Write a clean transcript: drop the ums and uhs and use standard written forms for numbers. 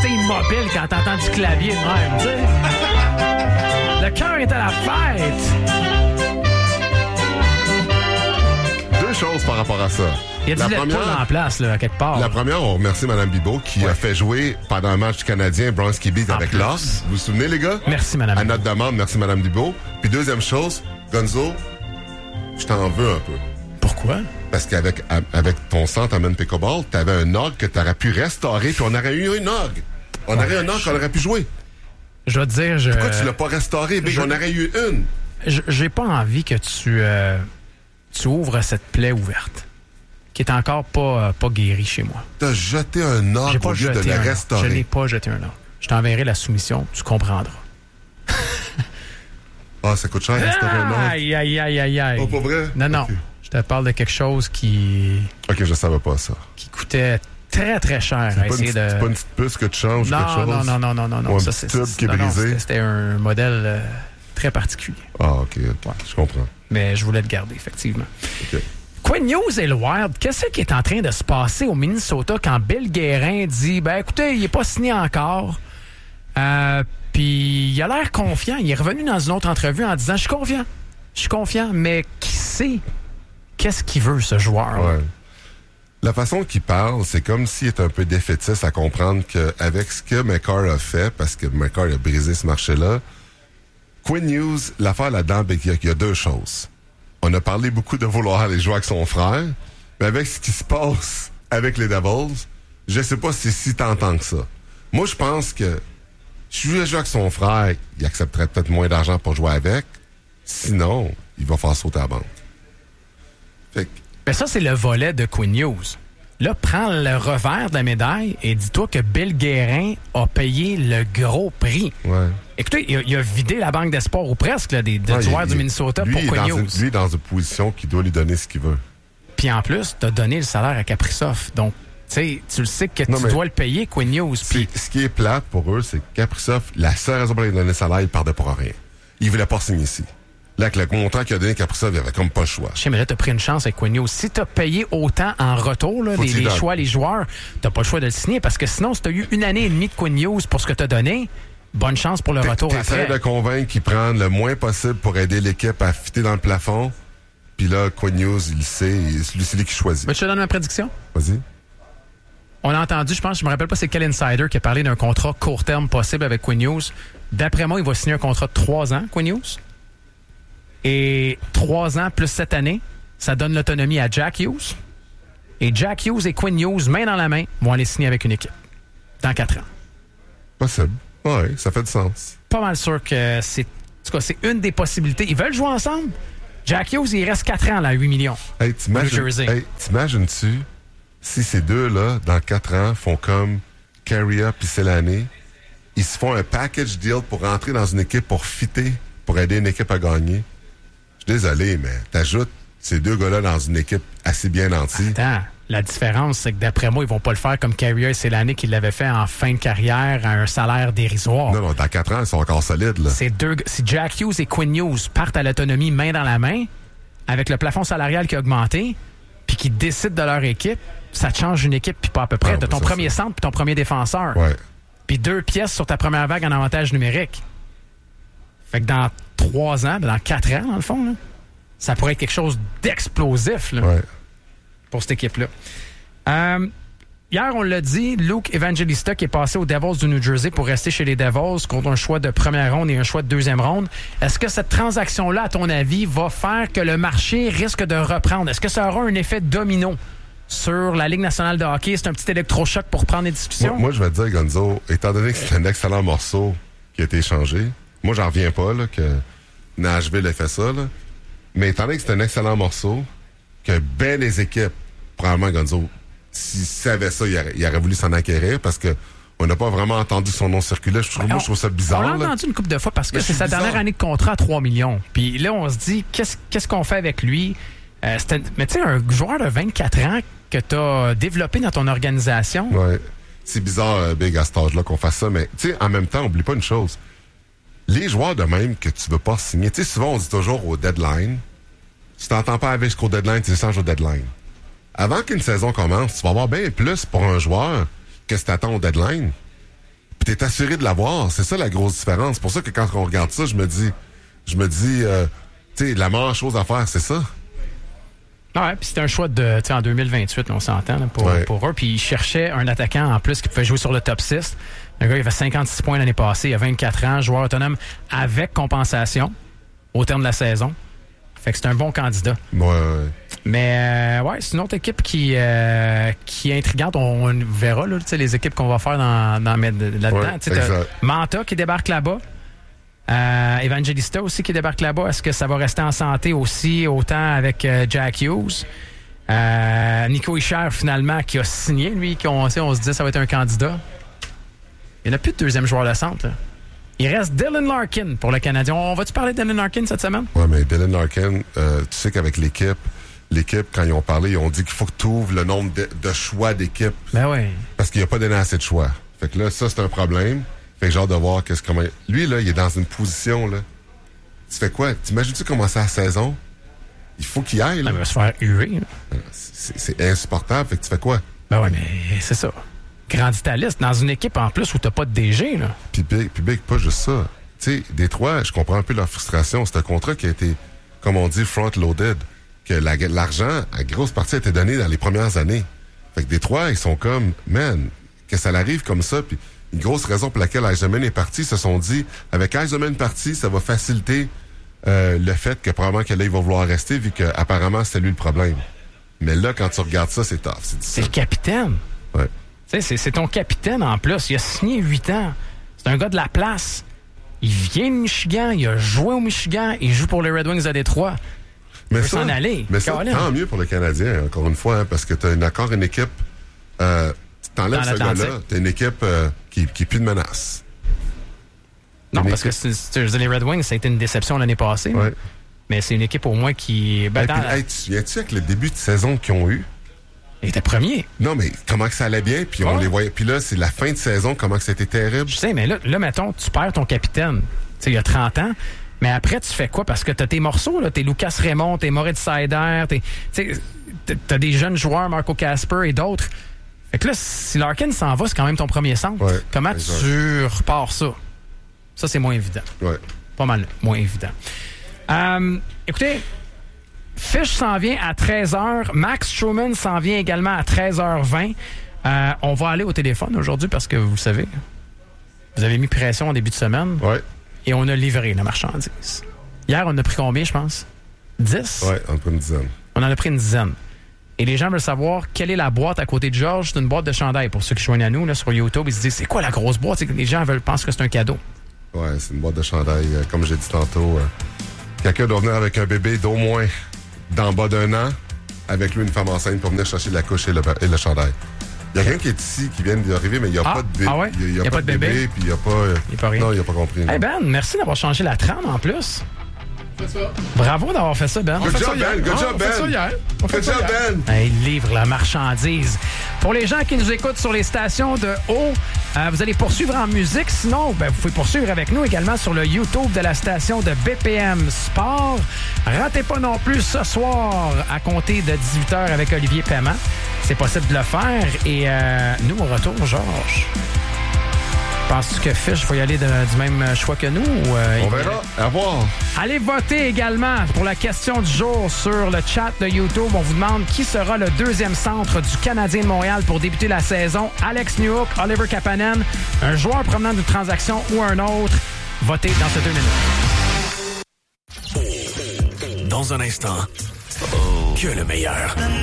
rester immobile quand t'entends du clavier de même, tu sais. Le cœur est à la fête. Deux choses par rapport à ça. Il y a du Red en place, là, à quelque part. La première, on remercie Mme Bibeau qui a fait jouer pendant un match du Canadien Bronski Beat avec Lost. Vous vous souvenez, les gars? Merci, Mme À notre demande, merci Mme Bibeau. Puis deuxième chose, Gonzo, je t'en veux un peu. Pourquoi? Parce qu'avec ton centre à Men Pickleball, t'avais un orgue que t'aurais pu restaurer, puis on aurait eu une orgue. On aurait un orgue qu'on aurait pu jouer. Je vais te dire, Pourquoi tu l'as pas restauré, Big? On aurait eu une. J'ai pas envie que tu ouvres cette plaie ouverte, qui est encore pas guérie chez moi. T'as jeté un orgue au lieu de le restaurer. Je n'ai pas jeté un orgue. Je t'enverrai la soumission, tu comprendras. Ah, ça coûte cher, restaurer un orgue. Aïe. Oh, pas vrai? Non. Okay. Je te parle de quelque chose qui... OK, je savais pas ça. Qui coûtait très, très cher. C'est pas une petite puce que tu changes ou quelque chose? Non. Ou un petit tube qui est brisé? C'était un modèle très particulier. Ah, OK. Ouais. Je comprends. Mais je voulais le garder, effectivement. OK. Quinn Hughes et le Wild, qu'est-ce qui est en train de se passer au Minnesota quand Bill Guérin dit, écoutez, il n'est pas signé encore. Puis il a l'air confiant. Il est revenu dans une autre entrevue en disant, je suis confiant, mais qui sait qu'est-ce qu'il veut, ce joueur? Ouais. La façon qu'il parle, c'est comme s'il est un peu défaitiste à comprendre qu'avec ce que McCarr a fait, parce que McCarr a brisé ce marché-là, Quinn Hughes, l'affaire là-dedans, il y a deux choses. On a parlé beaucoup de vouloir aller jouer avec son frère, mais avec ce qui se passe avec les Devils, je sais pas si c'est si tentant que ça. Moi, je pense que si je veux jouer avec son frère, il accepterait peut-être moins d'argent pour jouer avec. Sinon, il va faire sauter la banque. Fait que... Mais ça, c'est le volet de Quinn Hughes. Là, prends le revers de la médaille et dis-toi que Bill Guérin a payé le gros prix. Ouais. Écoutez, il a vidé la banque d'espoir ou presque là, des joueurs du Minnesota pour Quinn Hughes. Lui est dans une position qui doit lui donner ce qu'il veut. Puis en plus, tu as donné le salaire à Kaprizov. Donc, tu le sais que tu dois le payer, Quinn Hughes. Puis... Ce qui est plate pour eux, c'est que Kaprizov, la seule raison pour lui donner le salaire, il perdait pour rien. Il voulait pas signer ici. Là, avec le contrat qu'il a donné Kaprizov, il avait comme pas le choix. Je sais, mais là, t'as pris une chance avec Quinn Hughes. Si t'as payé autant en retour, là, les choix, les joueurs, t'as pas le choix de le signer. Parce que sinon, si t'as eu 1 année et demie de Quinn Hughes pour ce que t'as donné, bonne chance pour le retour après. T'essaies de convaincre qu'ils prennent le moins possible pour aider l'équipe à fitter dans le plafond. Puis là, Quinn Hughes, il le sait, c'est lui qui choisit. Mais je te donne ma prédiction. Vas-y. On a entendu, je me rappelle pas c'est quel insider qui a parlé d'un contrat court terme possible avec Quinn Hughes. D'après moi, il va signer un contrat de 3 ans, Quinn Hughes. Et 3 ans plus 7 années, ça donne l'autonomie à Jack Hughes. Et Jack Hughes et Quinn Hughes, main dans la main, vont aller signer avec une équipe. Dans 4 ans. Possible. Oui, ça fait du sens. Pas mal sûr que c'est... En tout cas, c'est une des possibilités. Ils veulent jouer ensemble. Jack Hughes, il reste 4 ans, là, à 8 millions. Hey, t'imagines-tu si ces deux-là, dans 4 ans, font comme Carrier puis Selane, ils se font un package deal pour rentrer dans une équipe pour fitter, pour aider une équipe à gagner? Je suis désolé, mais t'ajoutes ces deux gars-là dans une équipe assez bien nantie. Attends, la différence, c'est que d'après moi, ils vont pas le faire comme Carrier et Selane qui l'avaient fait en fin de carrière à un salaire dérisoire. Non, dans 4 ans, ils sont encore solides, là. Si Jack Hughes et Quinn Hughes partent à l'autonomie main dans la main, avec le plafond salarial qui a augmenté, puis qui décident de leur équipe, ça te change une équipe, puis pas à peu près. T'as ton premier centre puis ton premier défenseur. Ouais. Puis 2 pièces sur ta première vague en avantage numérique. Fait que dans 3 ans, dans 4 ans, dans le fond, là, ça pourrait être quelque chose d'explosif là, pour cette équipe-là. Hier, on l'a dit, Luke Evangelista qui est passé aux Devils du New Jersey pour rester chez les Devils contre un choix de première ronde et un choix de deuxième ronde. Est-ce que cette transaction-là, à ton avis, va faire que le marché risque de reprendre? Est-ce que ça aura un effet domino sur la Ligue nationale de hockey? C'est un petit électrochoc pour prendre les discussions? Moi, je vais te dire, Gonzo, étant donné que c'est un excellent morceau qui a été échangé, moi, j'en reviens pas là, que Nashville ait fait ça, là. Mais étant donné que c'est un excellent morceau, que ben des équipes, probablement Gonzo, s'il savait ça, il aurait voulu s'en acquérir parce que on n'a pas vraiment entendu son nom circuler. Moi, je trouve ça bizarre. On l'a entendu une couple de fois parce que c'est sa dernière année de contrat à 3 millions. Puis là, on se dit, qu'est-ce qu'on fait avec lui? Mais tu sais, un joueur de 24 ans que tu as développé dans ton organisation. Ouais. C'est bizarre, Big, à cet âge-là, qu'on fasse ça. Mais tu sais, en même temps, oublie pas une chose. Les joueurs de même que tu veux pas signer, tu sais, souvent, on dit toujours au deadline, si t'entends pas avec jusqu'au deadline, tu échanges au deadline. Avant qu'une saison commence, tu vas avoir bien plus pour un joueur que si t'attends au deadline. Puis t'es assuré de l'avoir. C'est ça la grosse différence. C'est pour ça que quand on regarde ça, je me dis, tu sais, la meilleure chose à faire, c'est ça. Ouais, puis c'était un choix de, en 2028, là, on s'entend, là, pour eux. Puis ils cherchaient un attaquant en plus qui pouvait jouer sur le top 6. Un gars, il avait 56 points l'année passée, il a 24 ans, joueur autonome avec compensation au terme de la saison. Fait que c'est un bon candidat. Ouais. Mais, c'est une autre équipe qui est intrigante. On verra, là, les équipes qu'on va faire là-dedans. Ouais, Manta qui débarque là-bas. Evangelista aussi qui débarque là-bas. Est-ce que ça va rester en santé aussi autant avec Jack Hughes? Nico Hischier, finalement, qui a signé, lui, on se disait que ça va être un candidat. Il n'y en a plus de deuxième joueur de centre, là. Il reste Dylan Larkin pour le Canadien. On va-tu parler de Dylan Larkin cette semaine? Oui, mais Dylan Larkin, tu sais qu'avec l'équipe, quand ils ont parlé, ils ont dit qu'il faut que tu ouvres le nombre de choix d'équipe. Ben oui. Parce qu'il n'y a pas donné assez de choix. Fait que là, ça, c'est un problème. Fait que j'ai hâte de voir comment... Lui, là, il est dans une position, là. Tu fais quoi? T'imagines-tu commencer la saison? Il faut qu'il aille, là. Il va se faire huer. C'est insupportable. Fait que tu fais quoi? Ben oui, mais c'est ça. Grandis ta liste dans une équipe en plus où t'as pas de DG, là. Puis Big, pas juste ça. Tu sais, Détroit, je comprends un peu leur frustration. C'est un contrat qui a été, comme on dit, front-loaded. Que l'argent, à grosse partie, a été donné dans les premières années. Fait que Détroit, ils sont comme, man, que ça arrive comme ça. Puis une grosse raison pour laquelle Eisenman est parti, ils se sont dit, avec Eisenman parti, ça va faciliter le fait que probablement que là, il va vouloir rester, vu qu'apparemment, c'était lui le problème. Mais là, quand tu regardes ça, c'est tough. C'est le capitaine. Ouais. C'est ton capitaine en plus. Il a signé 8 ans. C'est un gars de la place. Il vient de Michigan. Il a joué au Michigan. Il joue pour les Red Wings à Détroit. Il peut s'en aller. Mais ça, tant mieux pour le Canadien, encore une fois, hein, parce que tu as encore une équipe... t'enlèves ce gars-là, tu as une équipe qui est plus de menace. Non, parce que les Red Wings, ça a été une déception l'année passée. Ouais. Mais c'est une équipe au moins qui... tu viens-tu avec le début de saison qu'ils ont eu? Il était premier. Non, mais comment que ça allait bien, puis on les voyait. Puis là, c'est la fin de saison, comment que c'était terrible. Je sais, mais là, mettons, tu perds ton capitaine. Tu sais, il y a 30 ans. Mais après, tu fais quoi? Parce que t'as tes morceaux, là. T'es Lucas Raymond, t'es Moritz Seider, t'as des jeunes joueurs, Marco Casper et d'autres. Fait que là, si Larkin s'en va, c'est quand même ton premier centre. Ouais, comment tu repars ça? Ça, c'est moins évident. Ouais. Pas mal moins évident. Écoutez, Fish s'en vient à 13h. Max Stroman s'en vient également à 13h20. On va aller au téléphone aujourd'hui parce que, vous le savez, vous avez mis pression en début de semaine. Ouais. Et on a livré la marchandise. Hier, on a pris combien, je pense? 10? Ouais, on a pris une dizaine. On en a pris une dizaine. Et les gens veulent savoir quelle est la boîte à côté de Georges. C'est une boîte de chandail. Pour ceux qui joignent à nous là, sur YouTube, ils se disent, c'est quoi la grosse boîte? Les gens pensent que c'est un cadeau. Ouais, c'est une boîte de chandail. Comme j'ai dit tantôt, quelqu'un doit venir avec un bébé d'au moins d'en bas d'1 an, avec lui une femme enceinte pour venir chercher la couche et le chandail. Il y a quelqu'un qui est ici, qui vient d'arriver, mais il n'y a pas de bébé. Ah ouais? Il n'y a pas de bébé, puis il n'y a pas... Il n'y a pas rien. Non, il n'a pas compris. Hey Ben, merci d'avoir changé la trame en plus. Fais ça. Bravo d'avoir fait ça, Ben. Good job, Ben. Good job, Ben. Good job, Ben. Hey, il livre la marchandise. Pour les gens qui nous écoutent sur les stations de haut, vous allez poursuivre en musique. Sinon, vous pouvez poursuivre avec nous également sur le YouTube de la station de BPM Sport. Ratez pas non plus ce soir à compter de 18h avec Olivier Paiement. C'est possible de le faire. Et nous, au retour, Georges. Penses-tu que Fish va y aller du même choix que nous? On verra. À voir. Allez voter également pour la question du jour sur le chat de YouTube. On vous demande qui sera le deuxième centre du Canadien de Montréal pour débuter la saison. Alex Newhook, Oliver Kapanen, un joueur provenant d'une transaction ou un autre. Votez dans ces 2 minutes. Dans un instant, que le meilleur.